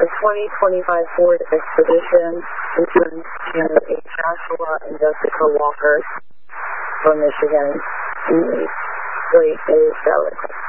2025 Ford Expedition returns to a Joshua and Jessica Walker from Michigan. The rate is valid.